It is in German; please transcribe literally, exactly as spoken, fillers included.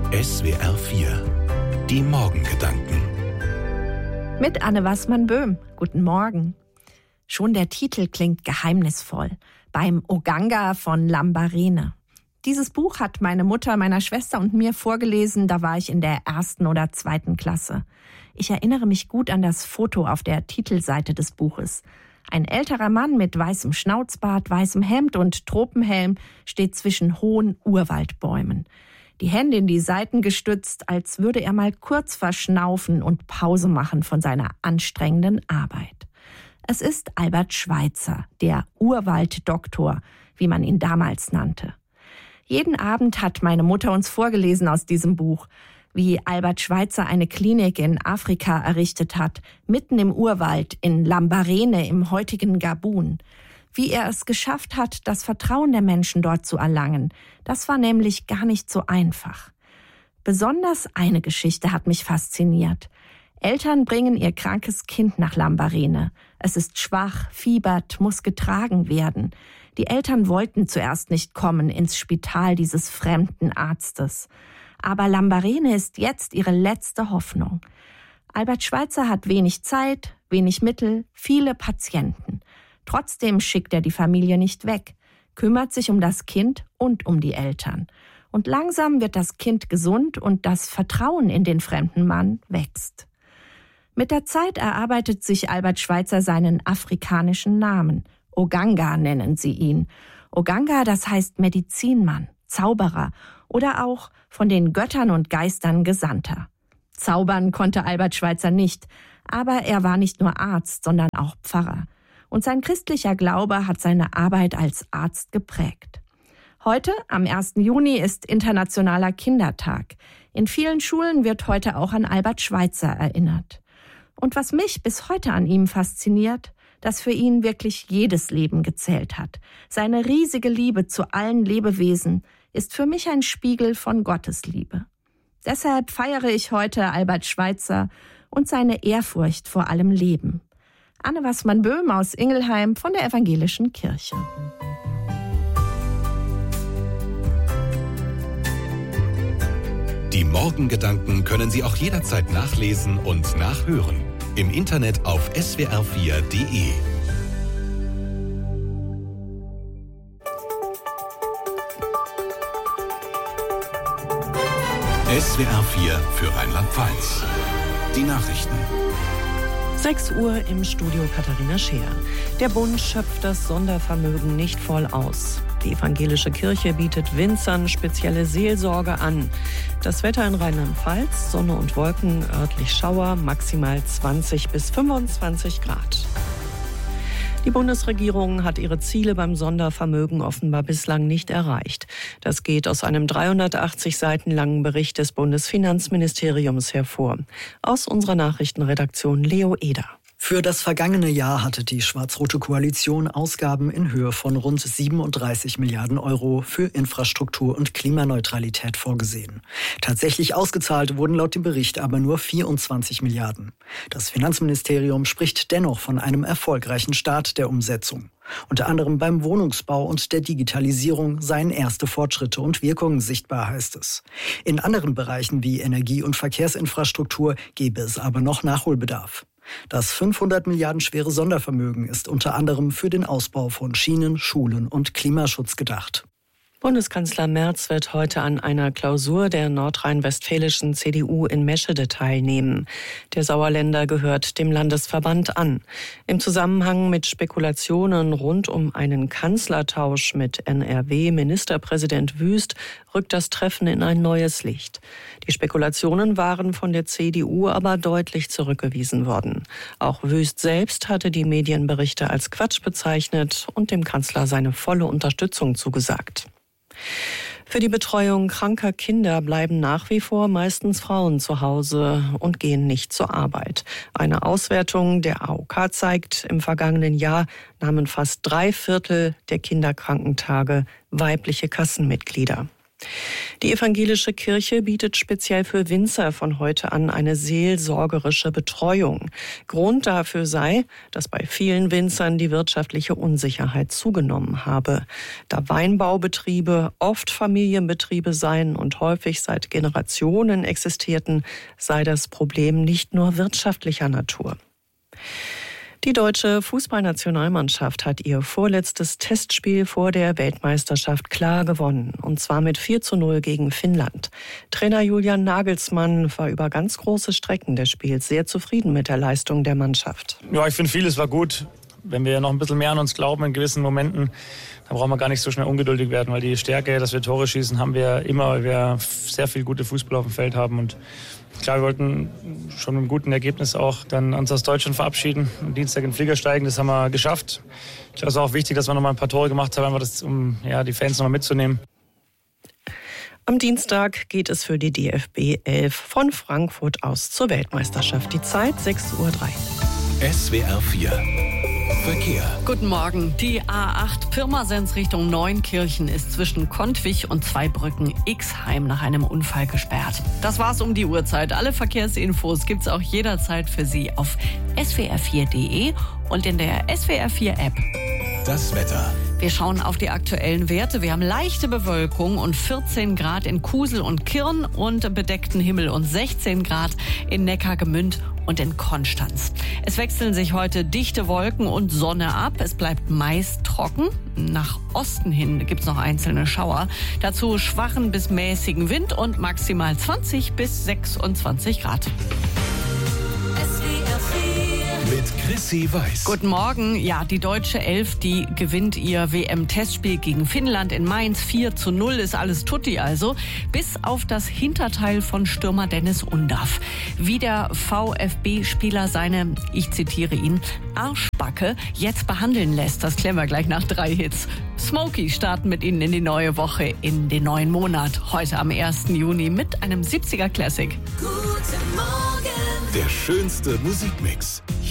S W R vier. Die Morgengedanken. Mit Anne Wassmann-Böhm. Guten Morgen. Schon der Titel klingt geheimnisvoll. Beim Oganga von Lambarene. Dieses Buch hat meine Mutter meiner Schwester und mir vorgelesen, da war ich in der ersten oder zweiten Klasse. Ich erinnere mich gut an das Foto auf der Titelseite des Buches. Ein älterer Mann mit weißem Schnauzbart, weißem Hemd und Tropenhelm steht zwischen hohen Urwaldbäumen. Die Hände in die Seiten gestützt, als würde er mal kurz verschnaufen und Pause machen von seiner anstrengenden Arbeit. Es ist Albert Schweitzer, der Urwalddoktor, wie man ihn damals nannte. Jeden Abend hat meine Mutter uns vorgelesen aus diesem Buch, wie Albert Schweitzer eine Klinik in Afrika errichtet hat, mitten im Urwald in Lambarene im heutigen Gabun. Wie er es geschafft hat, das Vertrauen der Menschen dort zu erlangen. Das war nämlich gar nicht so einfach. Besonders eine Geschichte hat mich fasziniert. Eltern bringen ihr krankes Kind nach Lambarene. Es ist schwach, fiebert, muss getragen werden. Die Eltern wollten zuerst nicht kommen ins Spital dieses fremden Arztes. Aber Lambarene ist jetzt ihre letzte Hoffnung. Albert Schweitzer hat wenig Zeit, wenig Mittel, viele Patienten. Trotzdem schickt er die Familie nicht weg, kümmert sich um das Kind und um die Eltern. Und langsam wird das Kind gesund und das Vertrauen in den fremden Mann wächst. Mit der Zeit erarbeitet sich Albert Schweitzer seinen afrikanischen Namen. Oganga nennen sie ihn. Oganga, das heißt Medizinmann, Zauberer oder auch von den Göttern und Geistern Gesandter. Zaubern konnte Albert Schweitzer nicht, aber er war nicht nur Arzt, sondern auch Pfarrer. Und sein christlicher Glaube hat seine Arbeit als Arzt geprägt. Heute, am ersten Juni, ist Internationaler Kindertag. In vielen Schulen wird heute auch an Albert Schweitzer erinnert. Und was mich bis heute an ihm fasziniert, dass für ihn wirklich jedes Leben gezählt hat. Seine riesige Liebe zu allen Lebewesen ist für mich ein Spiegel von Gottes Liebe. Deshalb feiere ich heute Albert Schweitzer und seine Ehrfurcht vor allem Leben. Anne Wassmann-Böhm aus Ingelheim von der Evangelischen Kirche. Die Morgengedanken können Sie auch jederzeit nachlesen und nachhören. Im Internet auf S W R vier Punkt de. S W R vier für Rheinland-Pfalz. Die Nachrichten. sechs Uhr im Studio Katharina Scheer. Der Bund schöpft das Sondervermögen nicht voll aus. Die evangelische Kirche bietet Winzern spezielle Seelsorge an. Das Wetter in Rheinland-Pfalz, Sonne und Wolken, örtlich Schauer, maximal zwanzig bis fünfundzwanzig Grad. Die Bundesregierung hat ihre Ziele beim Sondervermögen offenbar bislang nicht erreicht. Das geht aus einem dreihundertachtzig Seiten langen Bericht des Bundesfinanzministeriums hervor. Aus unserer Nachrichtenredaktion Leo Eder. Für das vergangene Jahr hatte die schwarz-rote Koalition Ausgaben in Höhe von rund siebenunddreißig Milliarden Euro für Infrastruktur und Klimaneutralität vorgesehen. Tatsächlich ausgezahlt wurden laut dem Bericht aber nur vierundzwanzig Milliarden. Das Finanzministerium spricht dennoch von einem erfolgreichen Start der Umsetzung. Unter anderem beim Wohnungsbau und der Digitalisierung seien erste Fortschritte und Wirkungen sichtbar, heißt es. In anderen Bereichen wie Energie- und Verkehrsinfrastruktur gäbe es aber noch Nachholbedarf. Das fünfhundert Milliarden schwere Sondervermögen ist unter anderem für den Ausbau von Schienen, Schulen und Klimaschutz gedacht. Bundeskanzler Merz wird heute an einer Klausur der nordrhein-westfälischen C D U in Meschede teilnehmen. Der Sauerländer gehört dem Landesverband an. Im Zusammenhang mit Spekulationen rund um einen Kanzlertausch mit N R W-Ministerpräsident Wüst rückt das Treffen in ein neues Licht. Die Spekulationen waren von der C D U aber deutlich zurückgewiesen worden. Auch Wüst selbst hatte die Medienberichte als Quatsch bezeichnet und dem Kanzler seine volle Unterstützung zugesagt. Für die Betreuung kranker Kinder bleiben nach wie vor meistens Frauen zu Hause und gehen nicht zur Arbeit. Eine Auswertung der A O K zeigt, im vergangenen Jahr nahmen fast drei Viertel der Kinderkrankentage weibliche Kassenmitglieder. Die evangelische Kirche bietet speziell für Winzer von heute an eine seelsorgerische Betreuung. Grund dafür sei, dass bei vielen Winzern die wirtschaftliche Unsicherheit zugenommen habe. Da Weinbaubetriebe oft Familienbetriebe seien und häufig seit Generationen existierten, sei das Problem nicht nur wirtschaftlicher Natur. Die deutsche Fußballnationalmannschaft hat ihr vorletztes Testspiel vor der Weltmeisterschaft klar gewonnen, und zwar mit vier zu null gegen Finnland. Trainer Julian Nagelsmann war über ganz große Strecken des Spiels sehr zufrieden mit der Leistung der Mannschaft. Ja, ich finde, vieles war gut. Wenn wir noch ein bisschen mehr an uns glauben in gewissen Momenten, dann brauchen wir gar nicht so schnell ungeduldig werden, weil die Stärke, dass wir Tore schießen, haben wir immer, weil wir sehr viel gute Fußball auf dem Feld haben. Und klar, wir wollten schon mit einem guten Ergebnis auch dann uns aus Deutschland verabschieden, am Dienstag in den Flieger steigen, das haben wir geschafft. Ich glaube, es war auch wichtig, dass wir noch mal ein paar Tore gemacht haben, einfach das, um ja, die Fans noch mal mitzunehmen. Am Dienstag geht es für die D F B elf von Frankfurt aus zur Weltmeisterschaft. Die Zeit sechs Uhr drei. S W R vier Verkehr. Guten Morgen. Die A acht Pirmasens Richtung Neunkirchen ist zwischen Kontwich und Zweibrücken-Ixheim nach einem Unfall gesperrt. Das war's um die Uhrzeit. Alle Verkehrsinfos gibt's auch jederzeit für Sie auf S W R vier Punkt de und in der S W R vier App. Das Wetter. Wir schauen auf die aktuellen Werte. Wir haben leichte Bewölkung und vierzehn Grad in Kusel und Kirn und bedeckten Himmel und sechzehn Grad in Neckargemünd und in Konstanz. Es wechseln sich heute dichte Wolken und Sonne ab. Es bleibt meist trocken. Nach Osten hin gibt's noch einzelne Schauer. Dazu schwachen bis mäßigen Wind und maximal zwanzig bis sechsundzwanzig Grad. Mit Chrissy Weiß. Guten Morgen. Ja, die deutsche Elf, die gewinnt ihr W M-Testspiel gegen Finnland in Mainz. vier zu null ist alles tutti also. Bis auf das Hinterteil von Stürmer Dennis Undaff. Wie der VfB-Spieler seine, ich zitiere ihn, Arschbacke jetzt behandeln lässt, das klären wir gleich nach drei Hits. Smokey starten mit Ihnen in die neue Woche, in den neuen Monat. Heute am ersten Juni mit einem siebziger Classic. Guten Morgen. Der schönste Musikmix.